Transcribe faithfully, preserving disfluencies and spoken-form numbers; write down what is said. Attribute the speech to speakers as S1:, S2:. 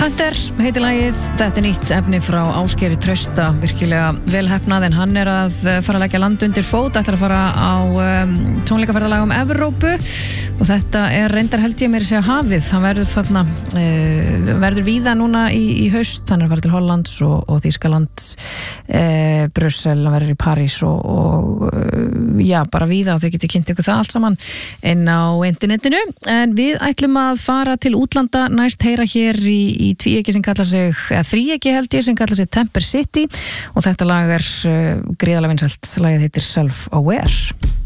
S1: Hunter heitir lagið, þetta er nýtt efni frá Ásgeiri Trausta, virkilega velheppnað en hann er að fara að leggja land undir fót, ætlar að fara á um, tónleikaferðalag um Evrópu og þetta er reyndar held ég meira að segja hafið, hann verður þarna uh, verður víða núna í, í haust, hann er að fara til Hollands og, og Þýskaland, uh, Brussel, hann verður í París og, og uh, já, bara víða og þau getið kynnt ykkur það allt saman inn á internetinu, en við ætlum að fara til útlanda, næst heyra hér í, í tvíegi sem kallar sig, eða þríegi held ég sem kallar sig Temper City og þetta lag er uh, gríðarlega vinsælt, lagið heitir Self Aware.